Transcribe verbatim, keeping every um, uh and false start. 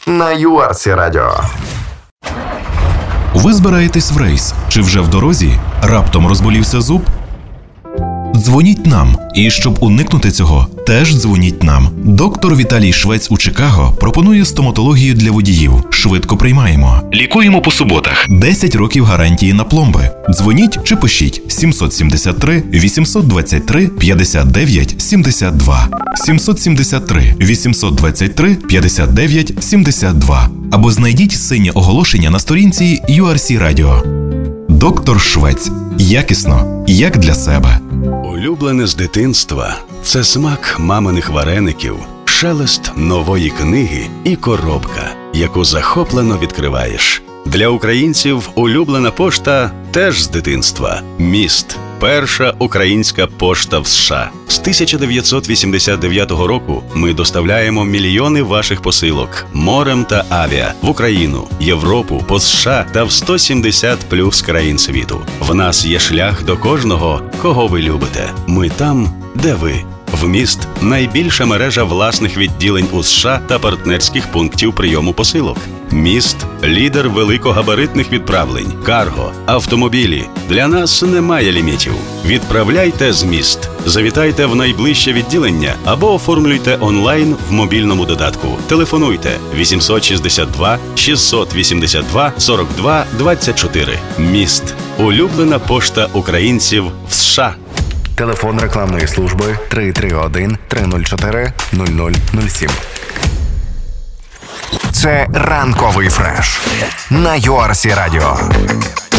на ю ар сі Радіо. Ви збираєтесь в рейс? Чи вже в дорозі? Раптом розболівся зуб? Дзвоніть нам. І щоб уникнути цього, теж дзвоніть нам. Доктор Віталій Швець у Чикаго пропонує стоматологію для водіїв. Швидко приймаємо. Лікуємо по суботах. десять років гарантії на пломби. Дзвоніть чи пишіть сімсот сімдесят три вісімсот двадцять три п'ятдесят дев'ять сімдесят два. сімсот сімдесят три вісімсот двадцять три п'ятдесят дев'ять сімдесят два. Або знайдіть синє оголошення на сторінці ю ар сі Радіо. Доктор Швець. Якісно, як для себе. Улюблене з дитинства – це смак маминих вареників, шелест нової книги і коробка, яку захоплено відкриваєш. Для українців улюблена пошта теж з дитинства. Міст. Перша українська пошта в США. З тисяча дев'ятсот вісімдесят дев'ятого року ми доставляємо мільйони ваших посилок морем та авіа в Україну, Європу, по США та в сто сімдесят плюс країн світу. В нас є шлях до кожного, кого ви любите. Ми там, де ви. Вміст – найбільша мережа власних відділень у США та партнерських пунктів прийому посилок. Міст – лідер великогабаритних відправлень, карго, автомобілі. Для нас немає лімітів. Відправляйте з міст. Завітайте в найближче відділення або оформлюйте онлайн в мобільному додатку. Телефонуйте вісімсот шістдесят два шістсот вісімдесят два сорок два двадцять чотири. Міст – улюблена пошта українців в США. Телефон рекламної служби три три один три нуль чотири нуль нуль нуль сім. Це ранковий фреш на ю ар сі Радіо.